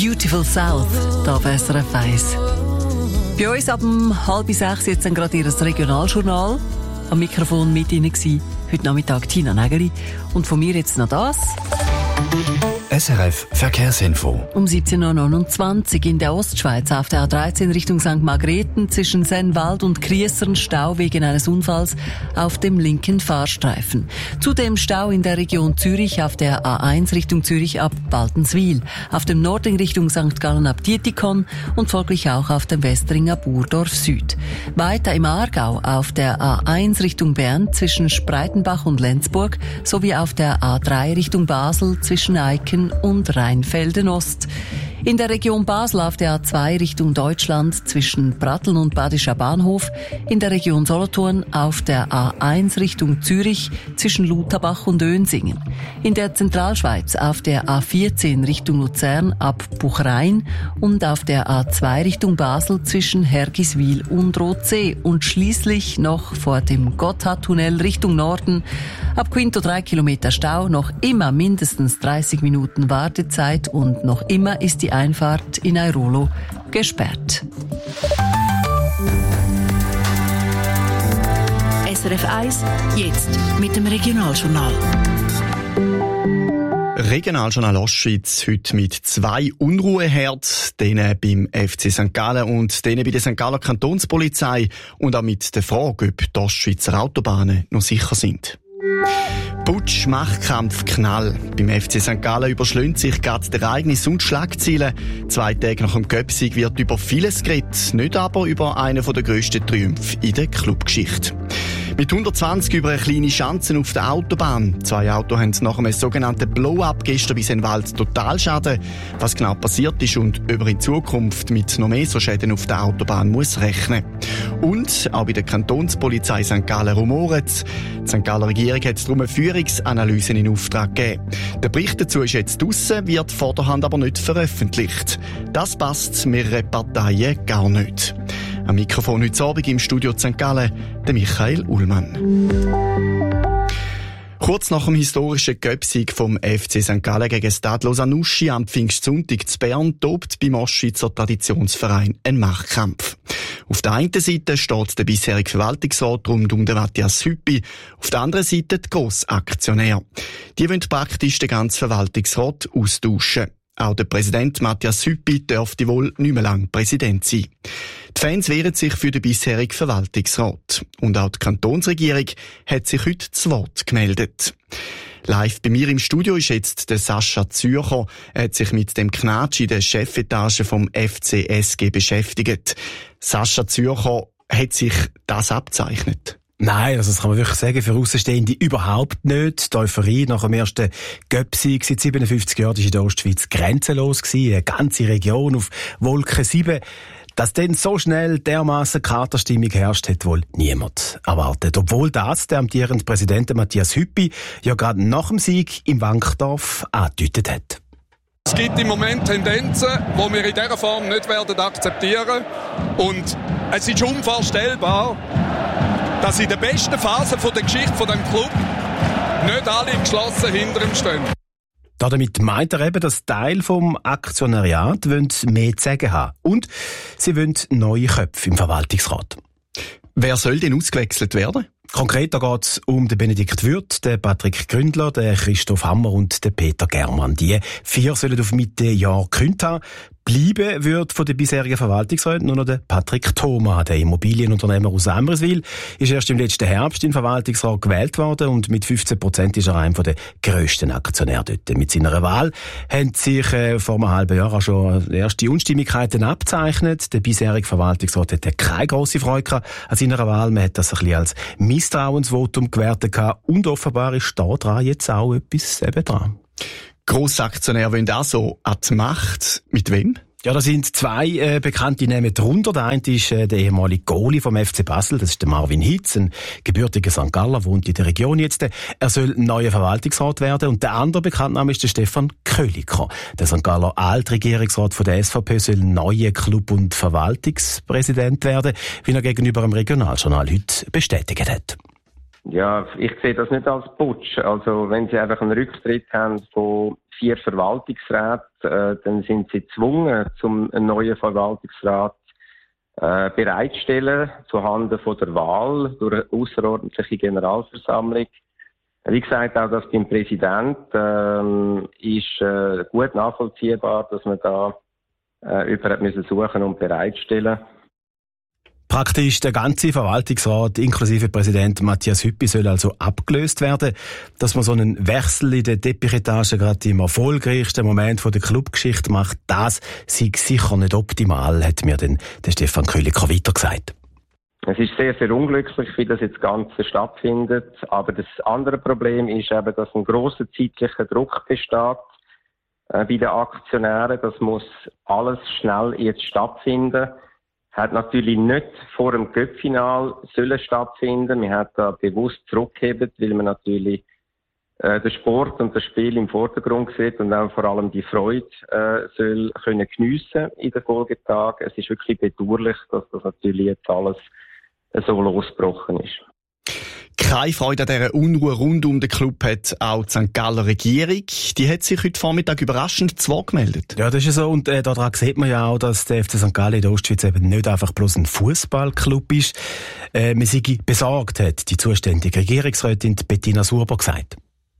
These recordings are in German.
Beautiful South, da auf SRF 1. Bei uns ab 5:30 jetzt dann gerade Ihr Regionaljournal. Am Mikrofon mit Ihnen war heute Nachmittag Tina Nägeli. Und von mir jetzt noch das. SRF Verkehrsinfo. Um 17.29 Uhr in der Ostschweiz auf der A13 Richtung St. Margrethen zwischen Sennwald und Kriessern Stau wegen eines Unfalls auf dem linken Fahrstreifen. Zudem Stau in der Region Zürich auf der A1 Richtung Zürich ab Baltenswil, auf dem Norden Richtung St. Gallen ab Dietikon und folglich auch auf dem Westringer Burdorf Süd. Weiter im Aargau auf der A1 Richtung Bern zwischen Spreitenbach und Lenzburg sowie auf der A3 Richtung Basel zwischen Eiken und Rheinfelden Ost. In der Region Basel auf der A2 Richtung Deutschland zwischen Pratteln und Badischer Bahnhof, in der Region Solothurn auf der A1 Richtung Zürich zwischen Lutherbach und Önsingen. In der Zentralschweiz auf der A14 Richtung Luzern ab Buchrein und auf der A2 Richtung Basel zwischen Hergiswil und Rothsee und schließlich noch vor dem Gotthardtunnel Richtung Norden ab Quinto 3 Kilometer Stau, noch immer mindestens 30 Minuten Wartezeit und noch immer ist die Einfahrt in Airolo gesperrt. SRF 1, jetzt mit dem Regionaljournal. Regionaljournal Ostschweiz heute mit 2 Unruheherden, denen beim FC St. Gallen und denen bei der St. Galler Kantonspolizei und auch mit der Frage, ob die Ostschweizer Autobahnen noch sicher sind. Putsch, Machtkampf, Knall. Beim FC St. Gallen überschlägt sich gerade die Ereignisse und Schlagzeilen. 2 Tage nach dem Göpsig wird über vieles geredet, nicht aber über einen der grössten Triumphe in der Clubgeschichte. Mit 120 über eine kleine Schanze auf der Autobahn. 2 Autos haben nach einem sogenannten Blow-up gestern bei Sennwald Totalschaden. Was genau passiert ist und ob er in Zukunft mit noch mehr so Schäden auf der Autobahn muss rechnen. Und auch bei der Kantonspolizei St. Gallen rumoret. Die St. Galler Regierung hat darum eine Führungsanalyse in Auftrag gegeben. Der Bericht dazu ist jetzt draussen, wird vorderhand aber nicht veröffentlicht. Das passt mehreren Parteien gar nicht. Am Mikrofon heute Abend im Studio St. Gallen, der Michael Ullmann. Kurz nach dem historischen Göpsieg vom FC St. Gallen gegen Stade Lausanne am Pfingstsonntag zu Bern tobt beim Ostschweizer Traditionsverein ein Machtkampf. Auf der einen Seite steht der bisherige Verwaltungsrat rund um den Matthias Hüppi, auf der anderen Seite die Grossaktionäre. Die wollen praktisch den ganzen Verwaltungsrat austauschen. Auch der Präsident Matthias Hüppi dürfte wohl nicht mehr lang Präsident sein. Die Fans wehren sich für den bisherigen Verwaltungsrat. Und auch die Kantonsregierung hat sich heute zu Wort gemeldet. Live bei mir im Studio ist jetzt der Sascha Zürcher. Er hat sich mit dem Knatsch in der Chefetage vom FCSG beschäftigt. Sascha Zürcher, hat sich das abzeichnet? Nein, also das kann man wirklich sagen, für Aussenstehende überhaupt nicht. Die Euphorie nach dem ersten Göpsieg seit 57 Jahren war in der Ostschweiz grenzenlos gewesen. Eine ganze Region auf Wolke 7. Dass dann so schnell dermassen Katerstimmung herrscht, hat wohl niemand erwartet. Obwohl das der amtierende Präsident Matthias Hüppi ja gerade nach dem Sieg im Wankdorf angedeutet hat. Es gibt im Moment Tendenzen, die wir in dieser Form nicht werden akzeptieren. Und es ist unvorstellbar, dass in der besten Phase der Geschichte dieses Club nicht alle geschlossen hinter ihm stehen. Damit meint er eben, dass Teil vom Aktionariat mehr zu sagen haben. Und sie wollen neue Köpfe im Verwaltungsrat. Wer soll denn ausgewechselt werden? Konkret geht es um den Benedikt Würth, den Patrick Gründler, den Christoph Hammer und den Peter Germann. Die 4 sollen auf Mitte Jahr gekündigt haben. Bleiben wird von den bisherigen Verwaltungsräten nur noch der Patrick Thoma, der Immobilienunternehmer aus Amriswil, ist erst im letzten Herbst in den Verwaltungsrat gewählt worden und mit 15% ist er einer der grössten Aktionäre dort. Mit seiner Wahl haben sich vor einem halben Jahr auch schon erste Unstimmigkeiten abzeichnet. Der bisherige Verwaltungsrat hatte keine grosse Freude an seiner Wahl. Man hat das ein bisschen als Misstrauensvotum gewertet und offenbar ist da dran jetzt auch etwas eben dran. Grossaktionäre wollen also an die Macht. Mit wem? Ja, da sind 2 bekannte Namen drunter. Der eine ist der ehemalige Goalie vom FC Basel, das ist der Marvin Hitz, ein gebürtiger St. Galler, wohnt in der Region jetzt. Er soll neuer Verwaltungsrat werden. Und der andere bekannte Name ist der Stefan Köliker. Der St. Galler Altregierungsrat von der SVP soll neuer Club- und Verwaltungspräsident werden, wie er gegenüber dem Regionaljournal heute bestätigt hat. Ja, ich sehe das nicht als Putsch. Also wenn Sie einfach einen Rücktritt haben von 4 Verwaltungsräten, dann sind Sie gezwungen, einen neuen Verwaltungsrat bereitstellen zuhanden von der Wahl durch eine außerordentliche Generalversammlung. Wie gesagt, auch das beim Präsident ist gut nachvollziehbar, dass man da jemanden suchen und bereitstellen. Praktisch der ganze Verwaltungsrat inklusive Präsident Matthias Hüppi soll also abgelöst werden. Dass man so einen Wechsel in der Teppichetage gerade im erfolgreichsten Moment der Clubgeschichte macht, das sei sicher nicht optimal, hat mir dann der Stefan Köliker weiter gesagt. Es ist sehr, sehr unglücklich, wie das jetzt Ganze stattfindet. Aber das andere Problem ist eben, dass ein grosser zeitlicher Druck besteht bei den Aktionären. Das muss alles schnell jetzt stattfinden. Hat natürlich nicht vor dem Cup-Final sollen stattfinden. Wir haben da bewusst zurückgeheben, weil man natürlich den Sport und das Spiel im Vordergrund sieht und auch vor allem die Freude soll können geniessen in den Folgetagen. Es ist wirklich bedauerlich, dass das natürlich jetzt alles so losgebrochen ist. Keine Freude an dieser Unruhe rund um den Club hat auch die St. Galler Regierung. Die hat sich heute Vormittag überraschend zu Wort gemeldet. Ja, das ist ja so. Und daran sieht man ja auch, dass der FC St. Gallen in der Ostschweiz eben nicht einfach bloß ein Fußballclub ist. Man sei besorgt, hat die zuständige Regierungsrätin Bettina Surber gesagt.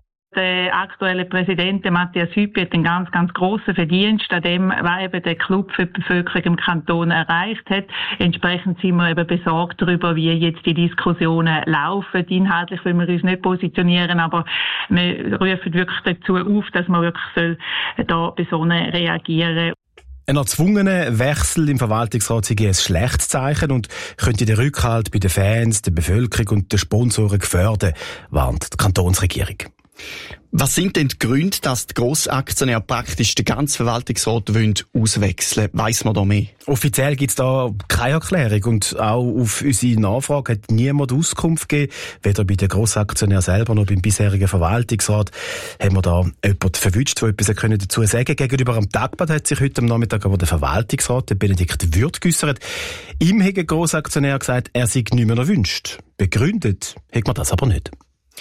Der aktuelle Präsident Matthias Hüppi hat einen ganz, ganz grossen Verdienst an dem, was eben der Club für die Bevölkerung im Kanton erreicht hat. Entsprechend sind wir eben besorgt darüber, wie jetzt die Diskussionen laufen. Inhaltlich wollen wir uns nicht positionieren, aber wir rufen wirklich dazu auf, dass man wirklich da besonnen reagieren. Ein erzwungener Wechsel im Verwaltungsrat sei ein schlechtes Zeichen und könnte den Rückhalt bei den Fans, der Bevölkerung und den Sponsoren gefährden, warnt die Kantonsregierung. Was sind denn die Gründe, dass die Grossaktionäre praktisch den ganzen Verwaltungsrat auswechseln wollen? Weiss man da mehr? Offiziell gibt es da keine Erklärung und auch auf unsere Nachfrage hat niemand Auskunft gegeben. Weder bei den Grossaktionären selber noch beim bisherigen Verwaltungsrat haben wir da jemanden verwünscht, der etwas dazu sagen konnte. Gegenüber am Tagblatt hat sich heute am Nachmittag aber der Verwaltungsrat, der Benedikt Würth, geäussert. Ihm hat der Grossaktionär gesagt, er sei nicht mehr erwünscht. Begründet hat man das aber nicht.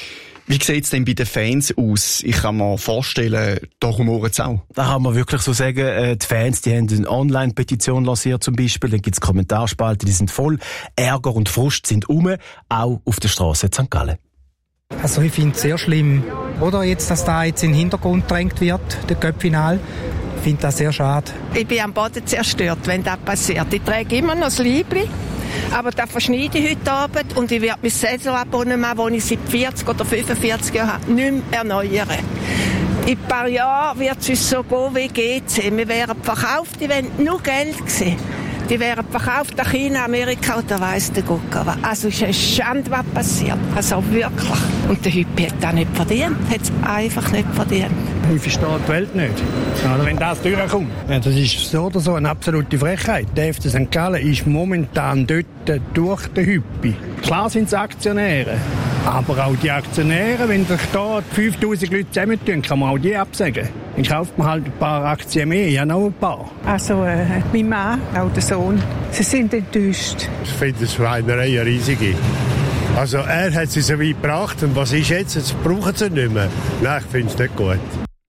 Wie sieht es denn bei den Fans aus? Ich kann mir vorstellen, da rumoren es auch. Da kann man wirklich so sagen, die Fans, die haben eine Online-Petition lanciert zum Beispiel, dann gibt es Kommentarspalten, die sind voll, Ärger und Frust sind auch auf der Straße in St. Gallen. Also ich finde es sehr schlimm, oder jetzt, dass da jetzt in den Hintergrund gedrängt wird, der Cup-Final. Ich finde das sehr schade. Ich bin am Boden zerstört, wenn das passiert. Ich trage immer noch das Liebli. Aber das verschneide ich heute Abend und ich werde mein Saisonabonnement, das ich seit 40 oder 45 Jahren habe, nicht mehr erneuern. In ein paar Jahren wird es uns so gehen wie GC. Wir wären verkauft, die wären nur Geld gewesen. Die wären verkauft nach China, Amerika oder weiss der Gucker. Also es ist eine Schande, was passiert. Also wirklich. Und der Hüppi hat das nicht verdient. Hat es einfach nicht verdient. Ich verstehe die Welt nicht. Also wenn das durchkommt. Ja, das ist so oder so eine absolute Frechheit. Der FC St. Gallen ist momentan dort durch den Hüppi. Klar sind es Aktionäre. Aber auch die Aktionäre, wenn sich da 5000 Leute zusammentun, kann man auch die absagen. Dann kauft man halt ein paar Aktien mehr, ja noch ein paar. Also mein Mann, auch der Sohn, sie sind enttäuscht. Ich finde das Schweinerei eine riesige. Also er hat sie so weit gebracht und was ist jetzt? Jetzt brauchen sie nicht mehr. Nein, ich finde es nicht gut.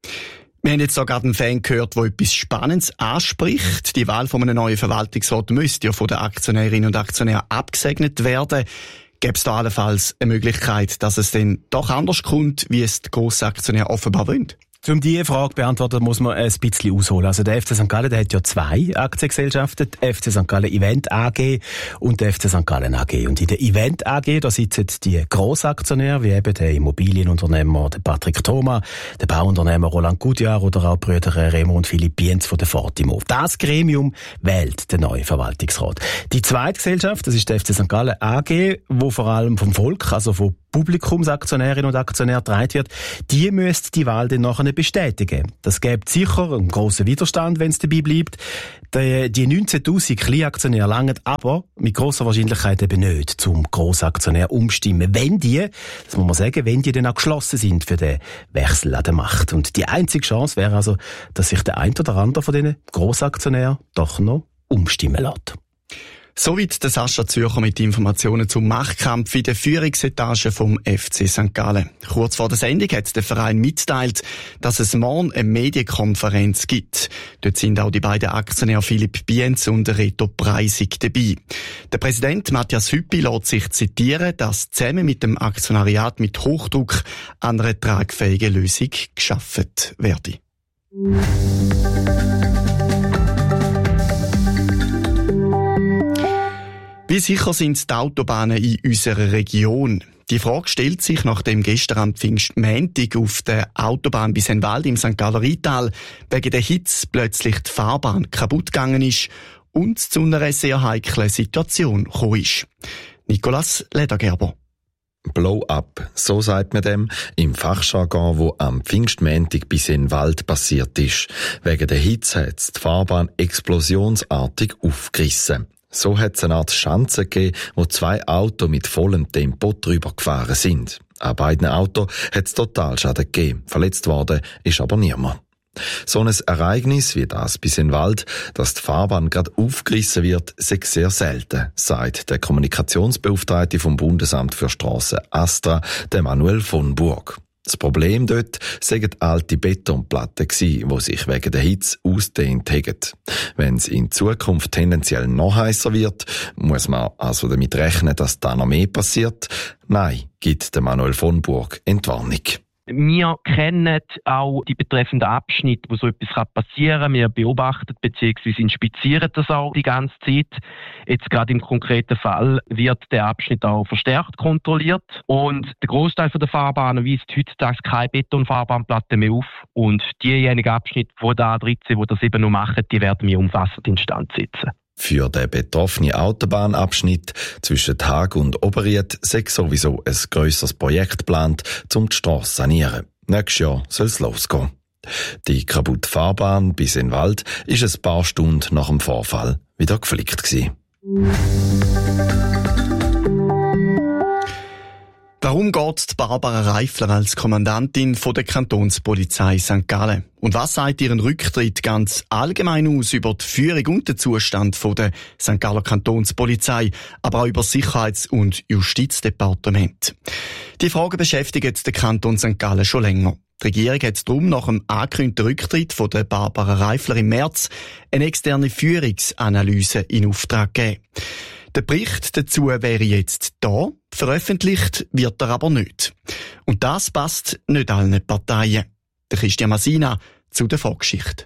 Wir haben jetzt da gerade einen Fan gehört, der etwas Spannendes anspricht. Die Wahl von einem neuen Verwaltungsrat müsste ja von den Aktionärinnen und Aktionären abgesegnet werden. Gäbe es da allenfalls eine Möglichkeit, dass es dann doch anders kommt, wie es die Grossaktionäre offenbar wollen? Um diese Frage beantworten, muss man ein bisschen ausholen. Also der FC St. Gallen, der hat ja 2 Aktiengesellschaften, die FC St. Gallen Event AG und der FC St. Gallen AG. Und in der Event AG, da sitzen die Grossaktionäre, wie eben der Immobilienunternehmer der Patrick Thoma, der Bauunternehmer Roland Goodjar oder auch Brüder Remo und Philipp Bienz von der Fortimo. Das Gremium wählt den neuen Verwaltungsrat. Die zweite Gesellschaft, das ist der FC St. Gallen AG, wo vor allem vom Volk, also von Publikumsaktionärinnen und Aktionären getragen wird, die müsste die Wahl dann nachher bestätigen. Das gibt sicher einen grossen Widerstand, wenn es dabei bleibt. Die 19'000 Kleinaktionäre langen aber mit grosser Wahrscheinlichkeit eben nicht zum Grossaktionär umstimmen. Wenn die, das muss man sagen, wenn die dann auch geschlossen sind für den Wechsel an der Macht. Und die einzige Chance wäre also, dass sich der ein oder andere von diesen Grossaktionären doch noch umstimmen lässt. Soweit der Sascha Zürcher mit Informationen zum Machtkampf in der Führungsetage vom FC St. Gallen. Kurz vor der Sendung hat der Verein mitgeteilt, dass es morgen eine Medienkonferenz gibt. Dort sind auch die beiden Aktionäre Philipp Bienz und Reto Preisig dabei. Der Präsident Matthias Hüppi lässt sich zitieren, dass zusammen mit dem Aktionariat mit Hochdruck an einer tragfähigen Lösung geschaffen werde. Wie sicher sind die Autobahnen in unserer Region? Die Frage stellt sich, nachdem gestern am Pfingstmontag auf der Autobahn bis Senwald im St. Galler Rheintal wegen der Hitze plötzlich die Fahrbahn kaputt gegangen ist und zu einer sehr heiklen Situation gekommen ist. Nicolas Ledergerber. Blow-up, so sagt man dem, im Fachjargon, wo am Pfingstmontag bis Senwald passiert ist. Wegen der Hitze hat die Fahrbahn explosionsartig aufgerissen. So hat es eine Art Schanze gegeben, wo 2 Autos mit vollem Tempo drüber gefahren sind. An beiden Autos hat es Totalschaden gegeben. Verletzt worden ist aber niemand. So ein Ereignis wie das bis Senwald, dass die Fahrbahn gerade aufgerissen wird, sei sehr selten, sagt der Kommunikationsbeauftragte vom Bundesamt für Strassen ASTRA, der Manuel von Burg. Das Problem dort seien alte Betonplatten gsi, die sich wegen der Hitze ausdehnt haben. Wenn es in Zukunft tendenziell noch heißer wird, muss man also damit rechnen, dass da noch mehr passiert? Nein, gibt der Manuel von Burg Entwarnung. Wir kennen auch die betreffenden Abschnitte, wo so etwas passieren kann. Wir beobachten bzw. inspizieren das auch die ganze Zeit. Jetzt gerade im konkreten Fall wird der Abschnitt auch verstärkt kontrolliert. Und der Großteil der Fahrbahnen weist heutzutage keine Betonfahrbahnplatte mehr auf. Und diejenigen Abschnitte, die da drin sind, die das eben noch machen, die werden wir umfassend instand setzen. Für den betroffenen Autobahnabschnitt zwischen Haag und Oberried sei sowieso ein grösseres Projekt geplant, um die Strasse zu sanieren. Nächstes Jahr soll es losgehen. Die kaputte Fahrbahn bis in den Wald ist ein paar Stunden nach dem Vorfall wieder geflickt gewesen. Warum geht Barbara Reifler als Kommandantin von der Kantonspolizei St. Gallen? Und was sagt ihren Rücktritt ganz allgemein aus über die Führung und den Zustand von der St. Galler Kantonspolizei, aber auch über das Sicherheits- und Justizdepartement? Die Frage beschäftigt den Kanton St. Gallen schon länger. Die Regierung hat darum nach dem angekündigten Rücktritt von der Barbara Reifler im März eine externe Führungsanalyse in Auftrag gegeben. Der Bericht dazu wäre jetzt da, veröffentlicht wird er aber nicht. Und das passt nicht allen Parteien. Der Christian Masina zu der Vorgeschichte.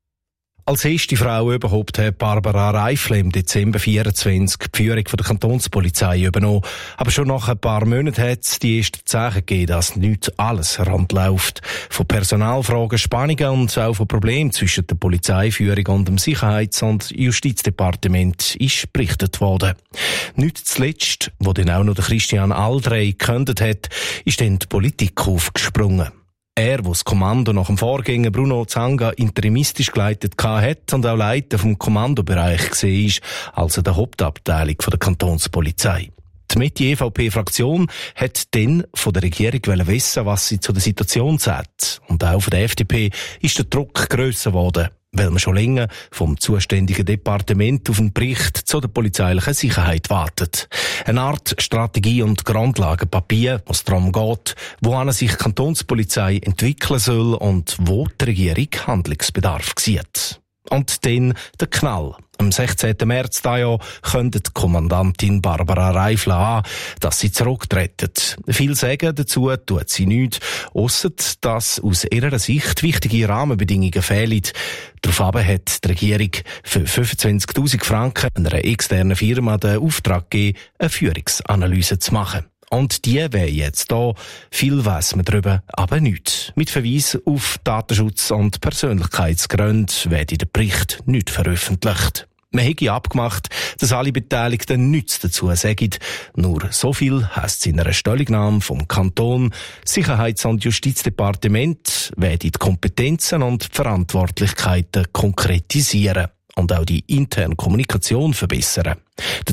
Als erste Frau überhaupt hat Barbara Reifler im Dezember 2024 die Führung der Kantonspolizei übernommen. Aber schon nach ein paar Monaten hat es die ersten Zeichen gegeben, dass nicht alles rund läuft. Von Personalfragen, Spannungen und auch von Problemen zwischen der Polizeiführung und dem Sicherheits- und Justizdepartement ist berichtet worden. Nicht zuletzt, wo dann auch noch der Christian Aldrey gekündigt hat, ist dann die Politik aufgesprungen. Er, der das Kommando nach dem Vorgänger Bruno Zanga interimistisch geleitet hat und auch Leiter vom Kommandobereich war, also der Hauptabteilung der Kantonspolizei. Die Metier-EVP-Fraktion hat dann von der Regierung wissen, was sie zu der Situation sagt. Und auch von der FDP ist der Druck grösser geworden, weil man schon länger vom zuständigen Departement auf einen Bericht zu der polizeilichen Sicherheit wartet. Eine Art Strategie- und Grundlagenpapier, was darum geht, wohin sich die Kantonspolizei entwickeln soll und wo die Regierung Handlungsbedarf sieht. Und dann der Knall. Am 16. März dieses Jahr kündigt die Kommandantin Barbara Reifler an, dass sie zurücktritt. Viel sagen dazu tut sie nichts, ausser dass aus ihrer Sicht wichtige Rahmenbedingungen fehlen. Daraufhin hat die Regierung für 25.000 Franken einer externen Firma den Auftrag gegeben, eine Führungsanalyse zu machen. Und die wäre jetzt da. Viel weiss man darüber, aber nichts. Mit Verweis auf Datenschutz und Persönlichkeitsgründe werde der Bericht nicht veröffentlicht. Man hätte abgemacht, dass alle Beteiligten nichts dazu sagen. Nur so viel heisst es in einer Stellungnahme vom Kanton. Sicherheits- und Justizdepartement werde die Kompetenzen und die Verantwortlichkeiten konkretisieren und auch die interne Kommunikation verbessern.